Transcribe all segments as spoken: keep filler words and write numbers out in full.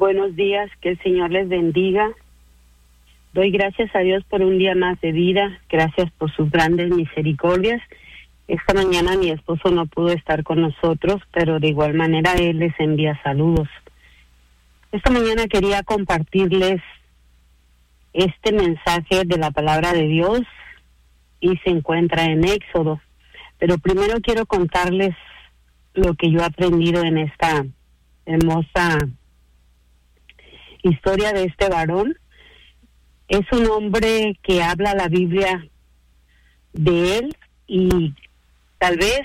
Buenos días, que el Señor les bendiga. Doy gracias a Dios por un día más de vida, gracias por sus grandes misericordias. Esta mañana mi esposo no pudo estar con nosotros, pero de igual manera él les envía saludos. Esta mañana quería compartirles este mensaje de la palabra de Dios y se encuentra en Éxodo. Pero primero quiero contarles lo que yo he aprendido en esta hermosa historia de este varón. Es un hombre que habla la Biblia de él y tal vez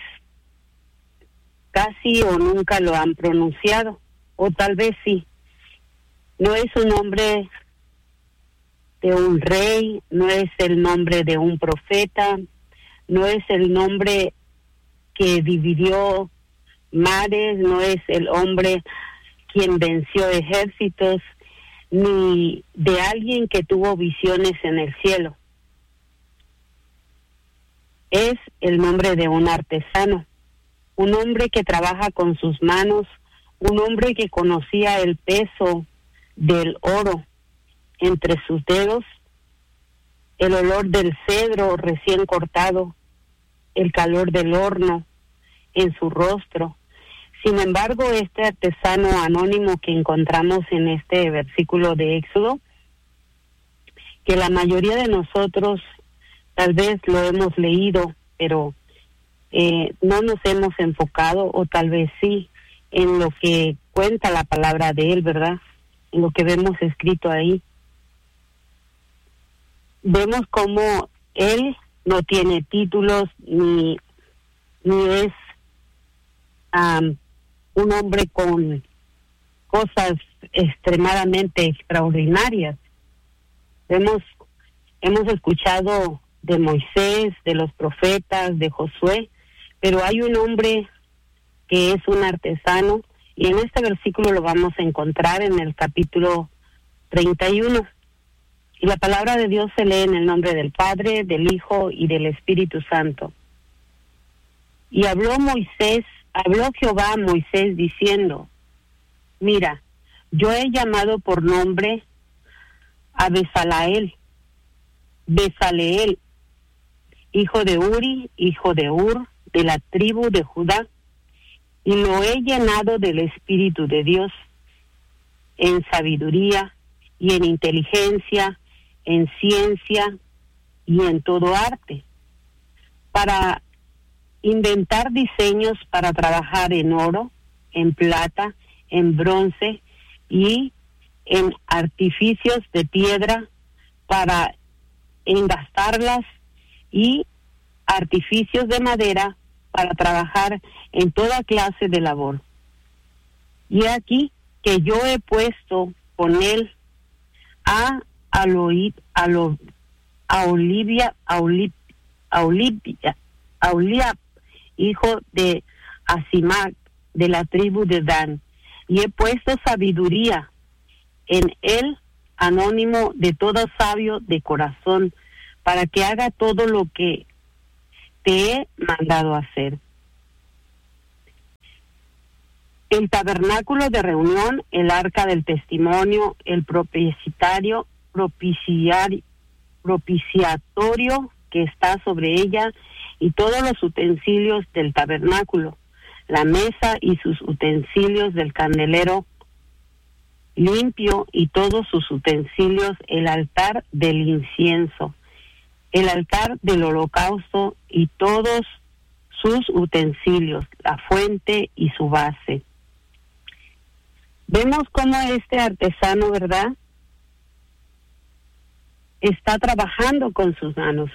casi o nunca lo han pronunciado, o tal vez sí. No es un nombre de un rey, no es el nombre de un profeta, no es el nombre que dividió mares, no es el hombre quien venció ejércitos, ni de alguien que tuvo visiones en el cielo. Es el nombre de un artesano, un hombre que trabaja con sus manos, un hombre que conocía el peso del oro entre sus dedos, el olor del cedro recién cortado, el calor del horno en su rostro. Sin embargo, este artesano anónimo que encontramos en este versículo de Éxodo, que la mayoría de nosotros tal vez lo hemos leído, pero eh, no nos hemos enfocado, o tal vez sí, en lo que cuenta la palabra de él, ¿verdad? En lo que vemos escrito ahí. Vemos cómo él no tiene títulos, ni, ni es um, un hombre con cosas extremadamente extraordinarias. Hemos, hemos escuchado de Moisés, de los profetas, de Josué, pero hay un hombre que es un artesano, y en este versículo lo vamos a encontrar en el capítulo treinta y uno. Y la palabra de Dios se lee en el nombre del Padre, del Hijo y del Espíritu Santo. Y habló Moisés, habló Jehová a Moisés diciendo: mira, yo he llamado por nombre a Bezaleel, Bezaleel, hijo de Uri, hijo de Ur, de la tribu de Judá, y lo he llenado del Espíritu de Dios, en sabiduría y en inteligencia, en ciencia y en todo arte, para inventar diseños para trabajar en oro, en plata, en bronce y en artificios de piedra, para engastarlas, y artificios de madera para trabajar en toda clase de labor. Y aquí que yo he puesto con él a Aloid, a, lo, a Olivia, a Olivia, a Olivia, a Oliab, hijo de Asimac, de la tribu de Dan, y he puesto sabiduría en él, anónimo de todo sabio de corazón, para que haga todo lo que te he mandado hacer. El tabernáculo de reunión, el arca del testimonio, el propiciatorio, propiciar, propiciatorio que está sobre ella, y todos los utensilios del tabernáculo, la mesa y sus utensilios del candelero limpio y todos sus utensilios, el altar del incienso, el altar del holocausto y todos sus utensilios, la fuente y su base. Vemos cómo este artesano, ¿verdad?, está trabajando con sus manos.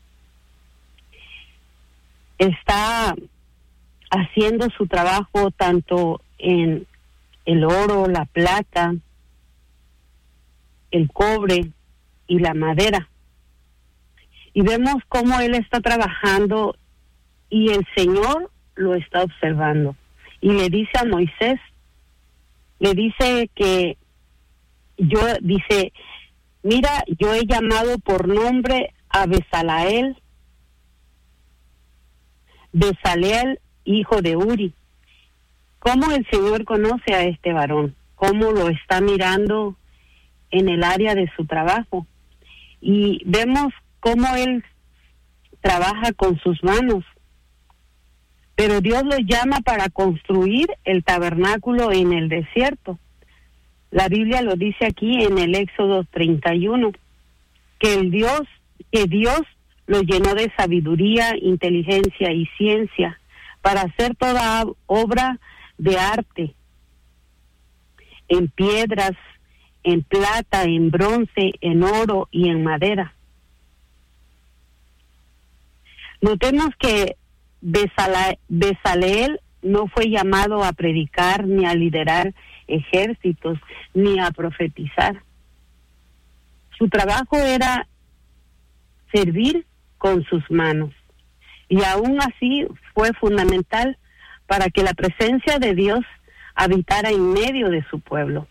Está haciendo su trabajo tanto en el oro, la plata, el cobre y la madera. Y vemos cómo él está trabajando y el Señor lo está observando. Y le dice a Moisés, le dice que yo, dice, mira, yo he llamado por nombre a Bezaleel, Bezaleel, hijo de Uri. ¿Cómo el Señor conoce a este varón? cómo lo está mirando en el área de su trabajo. Y vemos cómo él trabaja con sus manos. Pero Dios lo llama para construir el tabernáculo en el desierto. La Biblia lo dice aquí en el Éxodo treinta y uno, que el Dios, que Dios lo llenó de sabiduría, inteligencia y ciencia para hacer toda obra de arte, en piedras, en plata, en bronce, en oro y en madera. Notemos que Bezaleel, Bezaleel no fue llamado a predicar, ni a liderar ejércitos, ni a profetizar. Su trabajo era servir con sus manos. Y aún así fue fundamental para que la presencia de Dios habitara en medio de su pueblo.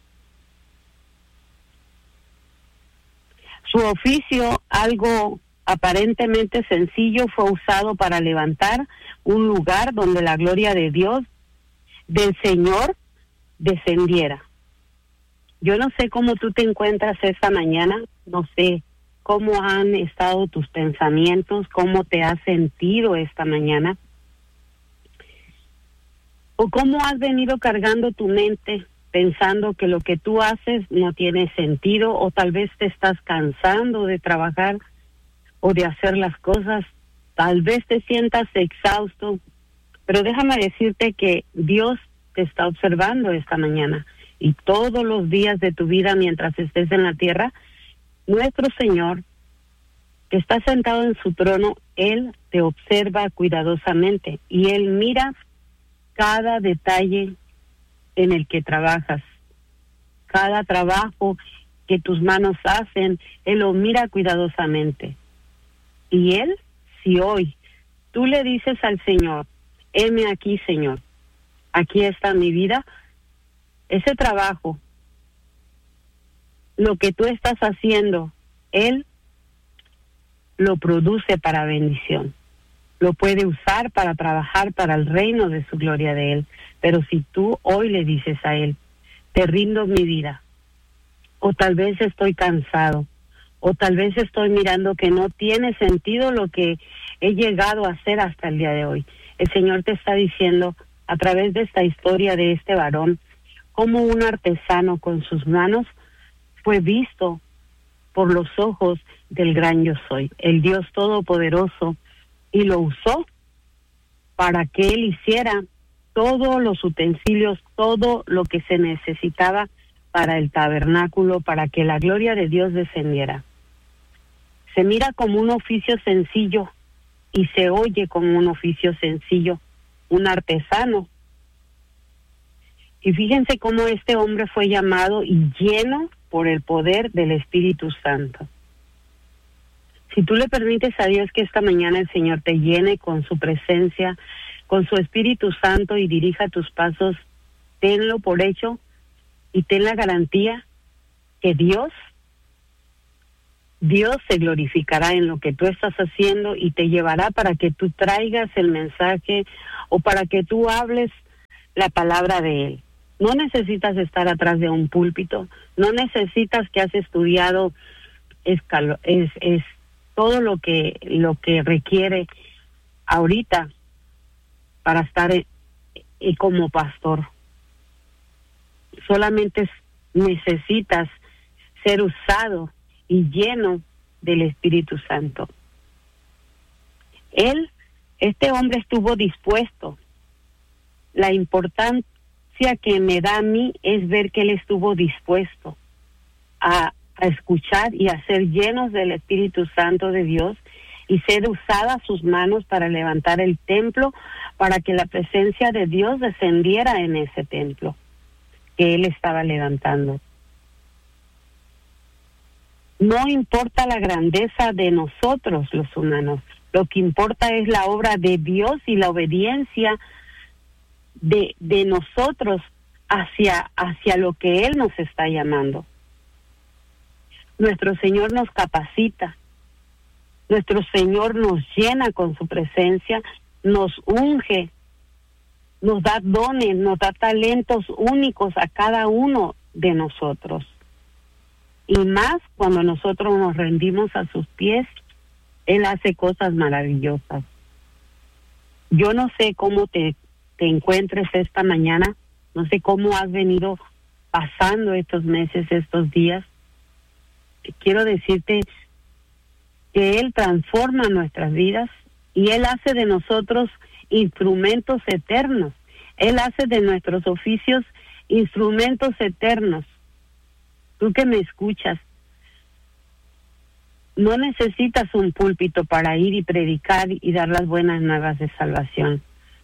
Su oficio, algo aparentemente sencillo, fue usado para levantar un lugar donde la gloria de Dios, del Señor, descendiera. Yo no sé cómo tú te encuentras esta mañana, no sé cómo han estado tus pensamientos, cómo te has sentido esta mañana, o cómo has venido cargando tu mente pensando que lo que tú haces no tiene sentido, o tal vez te estás cansando de trabajar o de hacer las cosas, tal vez te sientas exhausto, pero déjame decirte que Dios te está observando esta mañana, y todos los días de tu vida mientras estés en la tierra, nuestro Señor, que está sentado en su trono, Él te observa cuidadosamente y Él mira cada detalle en el que trabajas, cada trabajo que tus manos hacen, Él lo mira cuidadosamente. Y Él, si hoy tú le dices al Señor, heme aquí, Señor, aquí está mi vida, ese trabajo, lo que tú estás haciendo, Él lo produce para bendición. Lo puede usar para trabajar para el reino de su gloria de Él. Pero si tú hoy le dices a Él, te rindo mi vida, o tal vez estoy cansado, o tal vez estoy mirando que no tiene sentido lo que he llegado a hacer hasta el día de hoy. El Señor te está diciendo, a través de esta historia de este varón, cómo un artesano con sus manos fue visto por los ojos del gran yo soy, el Dios Todopoderoso, y lo usó para que Él hiciera todos los utensilios, todo lo que se necesitaba para el tabernáculo, para que la gloria de Dios descendiera. Se mira como un oficio sencillo y se oye como un oficio sencillo, un artesano. Y fíjense cómo este hombre fue llamado y lleno por el poder del Espíritu Santo. Si tú le permites a Dios que esta mañana el Señor te llene con su presencia, con su Espíritu Santo y dirija tus pasos, tenlo por hecho y ten la garantía que Dios, Dios se glorificará en lo que tú estás haciendo y te llevará para que tú traigas el mensaje o para que tú hables la palabra de Él. No necesitas estar atrás de un púlpito, no necesitas que has estudiado escalo, es, es todo lo que lo que requiere ahorita para estar eh, eh, como pastor. Solamente necesitas ser usado y lleno del Espíritu Santo. Él, este hombre estuvo dispuesto. La importancia que me da a mí es ver que él estuvo dispuesto a, a escuchar y a ser llenos del Espíritu Santo de Dios y ser usadas sus manos para levantar el templo, para que la presencia de Dios descendiera en ese templo que él estaba levantando. No importa la grandeza de nosotros los humanos, lo que importa es la obra de Dios y la obediencia de, de nosotros hacia, hacia lo que Él nos está llamando. Nuestro Señor nos capacita, nuestro Señor nos llena con su presencia, nos unge nos da dones, nos da talentos únicos a cada uno de nosotros. Y más cuando nosotros nos rendimos a sus pies, Él hace cosas maravillosas. Yo no sé cómo te, te encuentres esta mañana, no sé cómo has venido pasando estos meses, estos días. Quiero decirte que Él transforma nuestras vidas y Él hace de nosotros instrumentos eternos. Él hace de nuestros oficios instrumentos eternos. Tú que me escuchas, no necesitas un púlpito para ir y predicar y dar las buenas nuevas de salvación.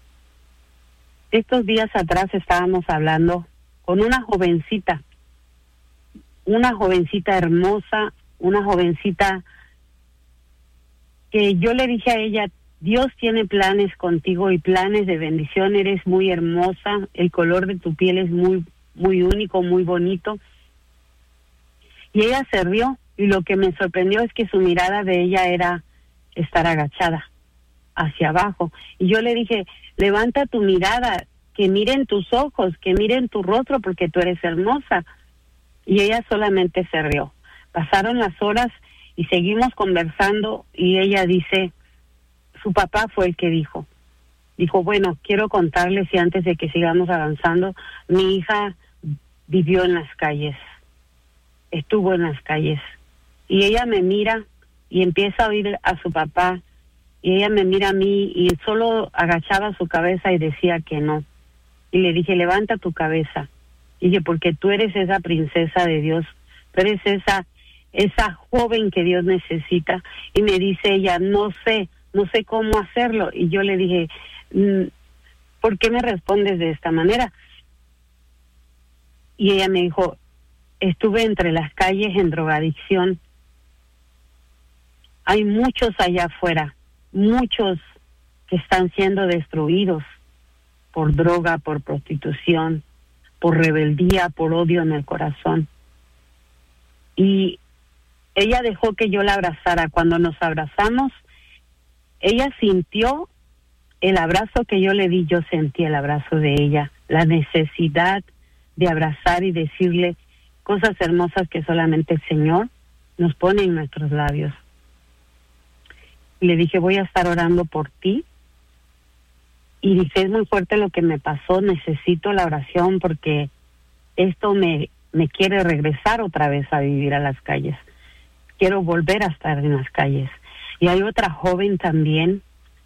Estos días atrás estábamos hablando con una jovencita, una jovencita hermosa, una jovencita que yo le dije a ella, Dios tiene planes contigo y planes de bendición, eres muy hermosa, el color de tu piel es muy, muy único, muy bonito. Y ella se rió, y lo que me sorprendió es que su mirada de ella era estar agachada hacia abajo. Y yo le dije, levanta tu mirada, que miren tus ojos, que miren tu rostro, porque tú eres hermosa. Y ella solamente se rió. Pasaron las horas y seguimos conversando, y ella dice, su papá fue el que dijo, dijo, bueno, quiero contarles, y antes de que sigamos avanzando, mi hija vivió en las calles, estuvo en las calles. Y ella me mira y empieza a oír a su papá, y ella me mira a mí y solo agachaba su cabeza y decía que no. Y le dije, levanta tu cabeza. Y dije, porque tú eres esa princesa de Dios, tú eres esa, esa joven que Dios necesita. Y me dice ella, no sé, no sé cómo hacerlo. Y yo le dije, ¿por qué me respondes de esta manera? Y ella me dijo, estuve entre las calles en drogadicción. Hay muchos allá afuera, muchos que están siendo destruidos por droga, por prostitución, por rebeldía, por odio en el corazón. Y ella dejó que yo la abrazara. Cuando nos abrazamos, ella sintió el abrazo que yo le di, yo sentí el abrazo de ella, la necesidad de abrazar y decirle cosas hermosas que solamente el Señor nos pone en nuestros labios. Le dije, voy a estar orando por ti. Y dice, es muy fuerte lo que me pasó, necesito la oración porque esto me, me quiere regresar otra vez a vivir a las calles. Quiero volver a estar en las calles. Y hay otra joven también,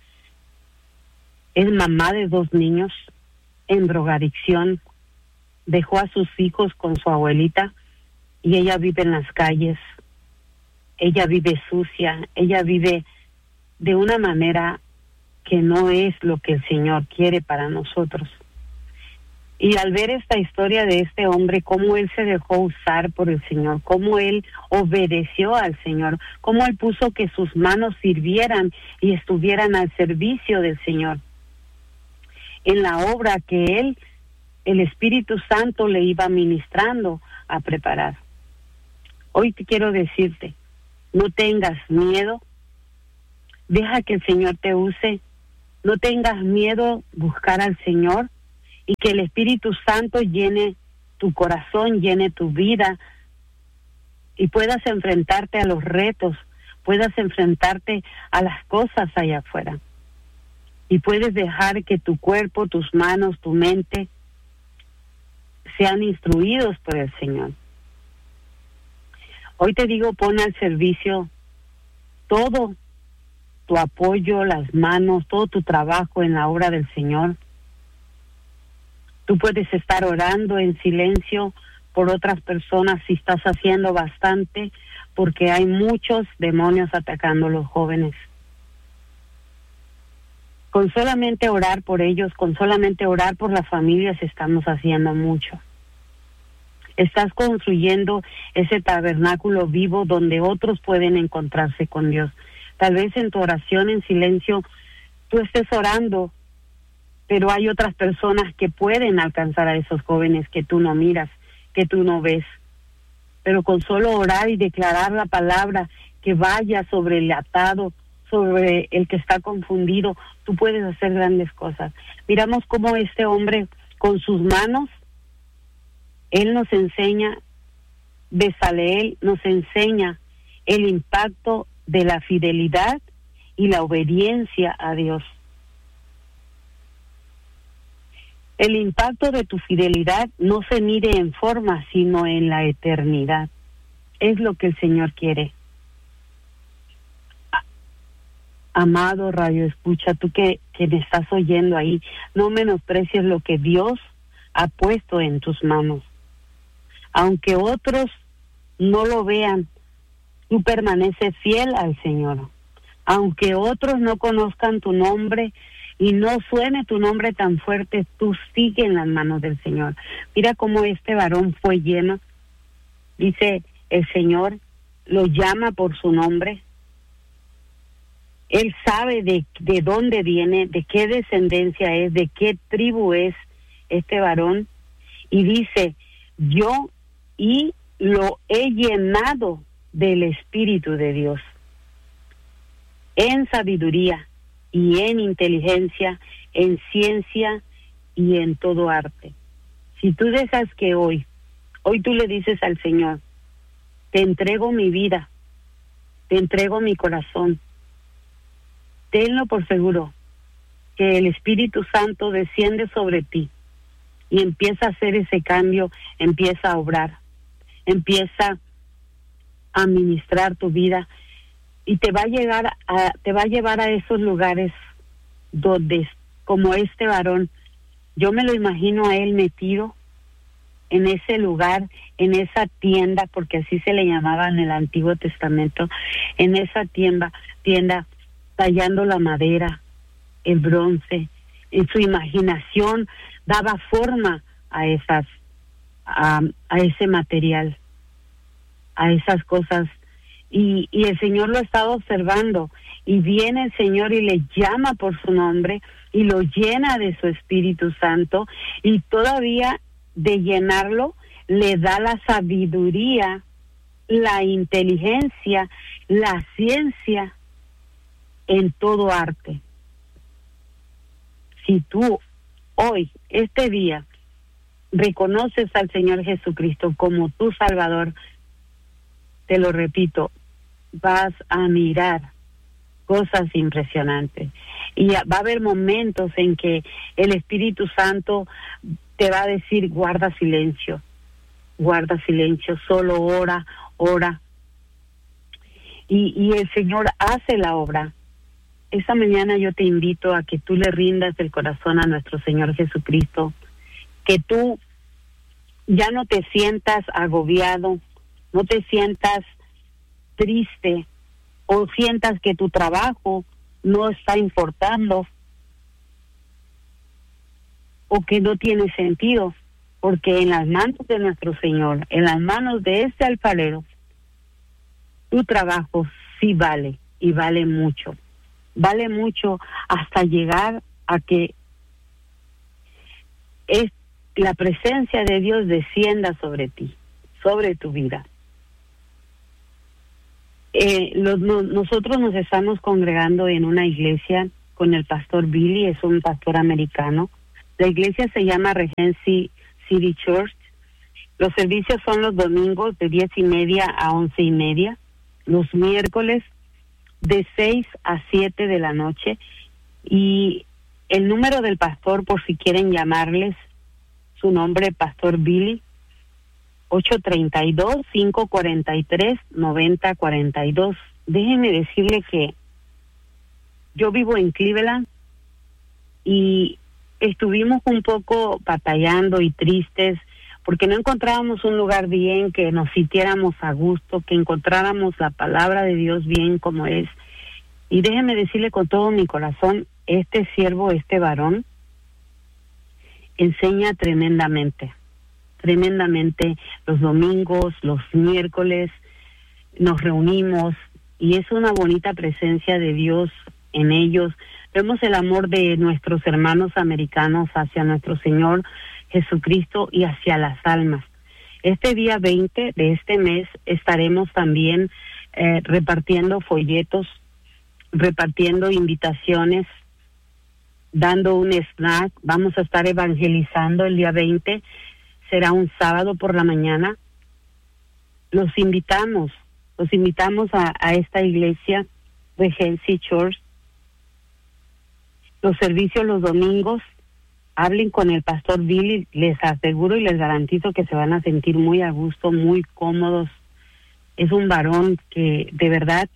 es mamá de dos niños en drogadicción, dejó a sus hijos con su abuelita y ella vive en las calles, ella vive sucia, ella vive de una manera que no es lo que el Señor quiere para nosotros. Y al ver esta historia de este hombre, cómo él se dejó usar por el Señor, cómo él obedeció al Señor, cómo él puso que sus manos sirvieran y estuvieran al servicio del Señor, en la obra que él, el Espíritu Santo, le iba ministrando a preparar. Hoy te quiero decirte, no tengas miedo, deja que el Señor te use, no tengas miedo buscar al Señor y que el Espíritu Santo llene tu corazón, llene tu vida y puedas enfrentarte a los retos, puedas enfrentarte a las cosas allá afuera y puedes dejar que tu cuerpo, tus manos, tu mente sean instruidos por el Señor. Hoy te digo, pon al servicio todo tu apoyo, las manos, todo tu trabajo en la obra del Señor. Tú puedes estar orando en silencio por otras personas si estás haciendo bastante, porque hay muchos demonios atacando a los jóvenes. Con solamente orar por ellos, con solamente orar por las familias, estamos haciendo mucho. Estás construyendo ese tabernáculo vivo donde otros pueden encontrarse con Dios. Tal vez en tu oración en silencio tú estés orando, pero hay otras personas que pueden alcanzar a esos jóvenes que tú no miras, que tú no ves. Pero con solo orar y declarar la palabra que vaya sobre el atado, sobre el que está confundido, tú puedes hacer grandes cosas. Miramos cómo este hombre con sus manos, él nos enseña, Bezaleel nos enseña el impacto de la fidelidad y la obediencia a Dios. El impacto de tu fidelidad no se mide en forma, sino en la eternidad. Es lo que el Señor quiere. Amado radio escucha, tú que, que me estás oyendo ahí, no menosprecies lo que Dios ha puesto en tus manos. Aunque otros no lo vean, tú permaneces fiel al Señor. Aunque otros no conozcan tu nombre y no suene tu nombre tan fuerte, tú sigue en las manos del Señor. Mira cómo este varón fue lleno. Dice, el Señor lo llama por su nombre. Él sabe de, de dónde viene, de qué descendencia es, de qué tribu es este varón. Y dice, yo y lo he llenado del Espíritu de Dios, en sabiduría y en inteligencia, en ciencia y en todo arte. Si tú deseas que hoy, hoy tú le dices al Señor, te entrego mi vida, te entrego mi corazón, tenlo por seguro que el Espíritu Santo desciende sobre ti y empieza a hacer ese cambio, empieza a obrar, empieza a ministrar tu vida y te va a llegar a, te va a llevar a esos lugares donde, como este varón, yo me lo imagino a él metido en ese lugar, en esa tienda, porque así se le llamaba en el Antiguo Testamento, en esa tienda, tienda tallando la madera, el bronce, en su imaginación daba forma a esas, a, a ese material, a esas cosas, y, y el Señor lo estaba observando, y viene el Señor y le llama por su nombre, y lo llena de su Espíritu Santo, y todavía de llenarlo, le da la sabiduría, la inteligencia, la ciencia, en todo arte. Si tú hoy, este día, reconoces al Señor Jesucristo como tu Salvador, te lo repito, vas a mirar cosas impresionantes. Y va a haber momentos en que el Espíritu Santo te va a decir, guarda silencio, guarda silencio, solo ora, ora. Y, y el Señor hace la obra. Esta mañana yo te invito a que tú le rindas el corazón a nuestro Señor Jesucristo, que tú ya no te sientas agobiado, no te sientas triste o sientas que tu trabajo no está importando o que no tiene sentido, porque en las manos de nuestro Señor, en las manos de este alfarero, tu trabajo sí vale y vale mucho. Vale mucho hasta llegar a que es la presencia de Dios descienda sobre ti, sobre tu vida. Eh, los, no, nosotros nos estamos congregando en una iglesia con el pastor Billy, es un pastor americano. La iglesia se llama Regency City Church. Los servicios son los domingos de diez y media a once y media, los miércoles de seis a siete de la noche, y el número del pastor, por si quieren llamarles, su nombre, Pastor Billy, ocho tres dos, cinco cuatro tres, nueve cero cuatro dos. Déjenme decirle que yo vivo en Cleveland y estuvimos un poco batallando y tristes porque no encontrábamos un lugar bien, que nos sintiéramos a gusto, que encontráramos la palabra de Dios bien como es. Y déjeme decirle con todo mi corazón, este siervo, este varón, enseña tremendamente, tremendamente. Los domingos, los miércoles, nos reunimos y es una bonita presencia de Dios en ellos. Vemos el amor de nuestros hermanos americanos hacia nuestro Señor Jesucristo y hacia las almas. Este día veinte de este mes estaremos también eh, repartiendo folletos repartiendo invitaciones, dando un snack. Vamos a estar evangelizando el día veinte, será un sábado por la mañana. Los invitamos, los invitamos a, a esta iglesia, Regency Church. Los servicios los domingos, hablen con el pastor Billy, les aseguro y les garantizo que se van a sentir muy a gusto, muy cómodos. Es un varón que de verdad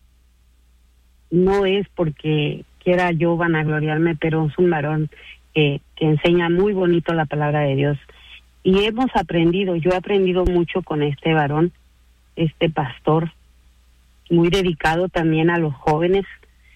no es porque quiera yo vanagloriarme, pero es un varón que, que enseña muy bonito la palabra de Dios. Y hemos aprendido, yo he aprendido mucho con este varón, este pastor, muy dedicado también a los jóvenes.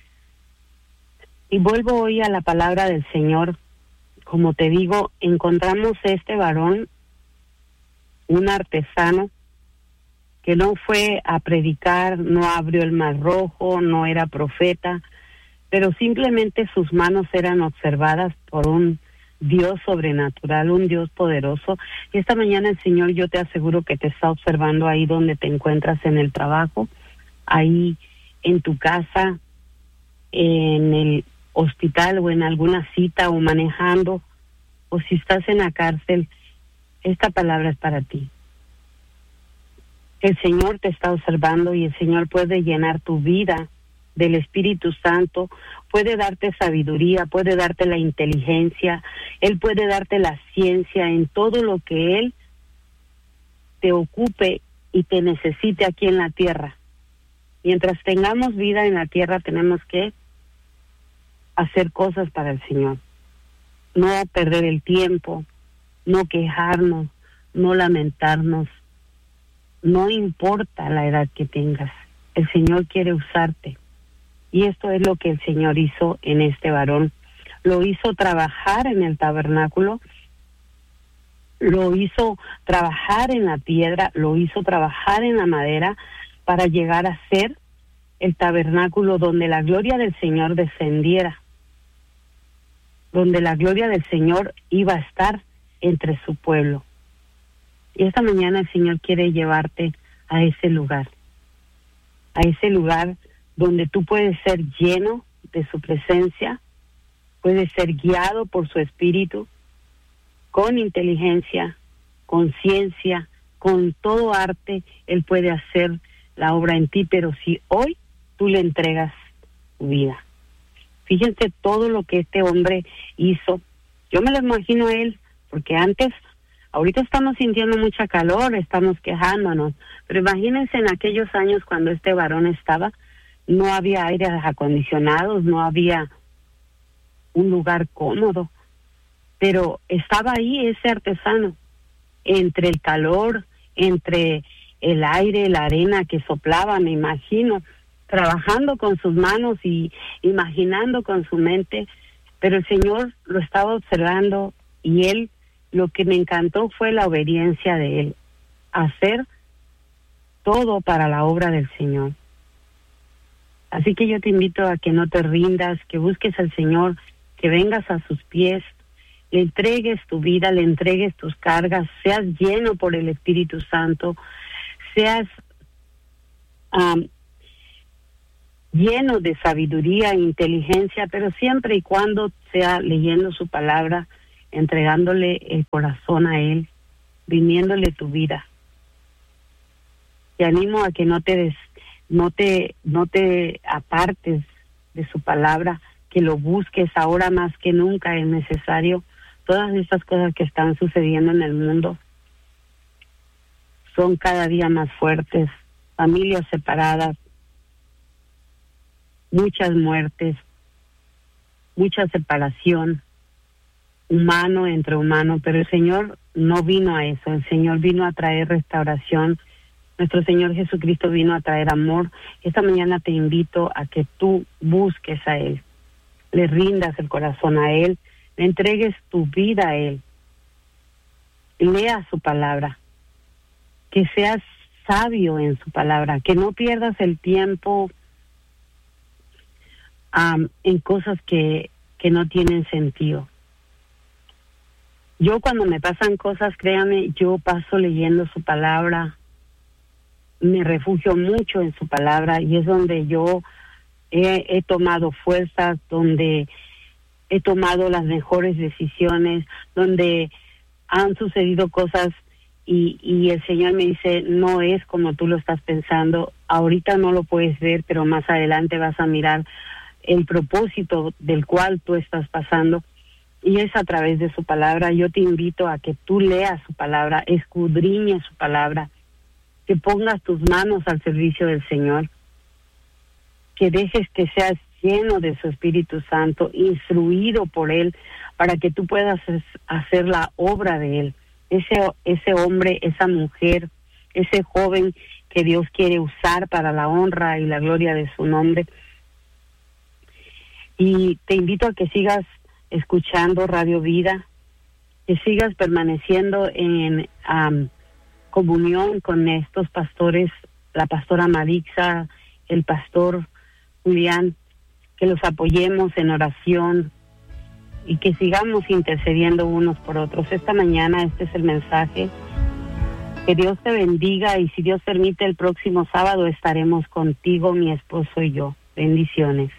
Y vuelvo hoy a la palabra del Señor. Como te digo, encontramos este varón, un artesano, que no fue a predicar, no abrió el mar rojo, no era profeta, pero simplemente sus manos eran observadas por un Dios sobrenatural, un Dios poderoso. Y esta mañana el Señor, yo te aseguro que te está observando ahí donde te encuentras en el trabajo, ahí en tu casa, en el hospital o en alguna cita o manejando, o si estás en la cárcel. Esta palabra es para ti. El Señor te está observando y el Señor puede llenar tu vida del Espíritu Santo, puede darte sabiduría, puede darte la inteligencia, Él puede darte la ciencia en todo lo que Él te ocupe y te necesite aquí en la tierra. Mientras tengamos vida en la tierra, tenemos que hacer cosas para el Señor. No perder el tiempo, no quejarnos, no lamentarnos. No importa la edad que tengas, el Señor quiere usarte. Y esto es lo que el Señor hizo en este varón. Lo hizo trabajar en el tabernáculo, lo hizo trabajar en la piedra, lo hizo trabajar en la madera para llegar a ser el tabernáculo donde la gloria del Señor descendiera, donde la gloria del Señor iba a estar entre su pueblo. Y esta mañana el Señor quiere llevarte a ese lugar, a ese lugar donde tú puedes ser lleno de su presencia, puedes ser guiado por su Espíritu, con inteligencia, con ciencia, con todo arte. Él puede hacer la obra en ti, pero si hoy tú le entregas tu vida. Fíjense todo lo que este hombre hizo. Yo me lo imagino a él, porque antes, ahorita estamos sintiendo mucha calor, estamos quejándonos, pero imagínense en aquellos años cuando este varón estaba, no había aires acondicionados, no había un lugar cómodo, pero estaba ahí ese artesano, entre el calor, entre el aire, la arena que soplaba, me imagino, trabajando con sus manos y imaginando con su mente, pero el Señor lo estaba observando y él, lo que me encantó fue la obediencia de él, hacer todo para la obra del Señor. Así que yo te invito a que no te rindas, que busques al Señor, que vengas a sus pies, le entregues tu vida, le entregues tus cargas, seas lleno por el Espíritu Santo, seas um, lleno de sabiduría e inteligencia, pero siempre y cuando sea leyendo su palabra, entregándole el corazón a Él, viniéndole tu vida. Te animo a que no te des, no te, no te apartes de su palabra, que lo busques ahora más que nunca es necesario. Todas estas cosas que están sucediendo en el mundo son cada día más fuertes, familias separadas, muchas muertes, mucha separación, humano entre humano, pero el Señor no vino a eso, el Señor vino a traer restauración, nuestro Señor Jesucristo vino a traer amor. Esta mañana te invito a que tú busques a Él, le rindas el corazón a Él, le entregues tu vida a Él, lea su palabra, que seas sabio en su palabra, que no pierdas el tiempo um, en cosas que, que no tienen sentido. Yo cuando me pasan cosas, créame, yo paso leyendo su palabra, me refugio mucho en su palabra y es donde yo he, he tomado fuerzas, donde he tomado las mejores decisiones, donde han sucedido cosas y, y el Señor me dice, no es como tú lo estás pensando, ahorita no lo puedes ver, pero más adelante vas a mirar el propósito del cual tú estás pasando, y es a través de su palabra. Yo te invito a que tú leas su palabra, escudriñes su palabra, que pongas tus manos al servicio del Señor, que dejes que seas lleno de su Espíritu Santo, instruido por Él, para que tú puedas hacer la obra de Él. Ese, ese hombre, esa mujer, ese joven que Dios quiere usar para la honra y la gloria de su nombre. Y te invito a que sigas escuchando Radio Vida, que sigas permaneciendo en um, comunión con estos pastores, la pastora Marixa, el pastor Julián, que los apoyemos en oración y que sigamos intercediendo unos por otros. Esta mañana este es el mensaje. Que Dios te bendiga, y si Dios permite el próximo sábado estaremos contigo, mi esposo y yo. Bendiciones.